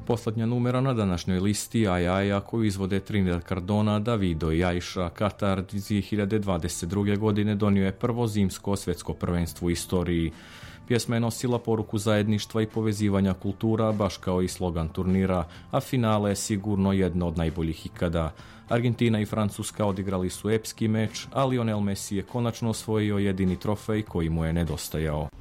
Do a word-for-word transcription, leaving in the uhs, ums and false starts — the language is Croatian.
Posljednja numera na današnjoj listi Ajaja koju izvode Trinidad Cardona, Davido i Aisha. Katar dvije hiljade dvadeset druge. godine donio je prvo zimsko svjetsko prvenstvo u istoriji. Pjesma je nosila poruku zajedništva i povezivanja kultura, baš kao i slogan turnira, a finale je sigurno jedno od najboljih ikada. Argentina i Francuska odigrali su epski meč, a Lionel Messi je konačno osvojio jedini trofej koji mu je nedostajao.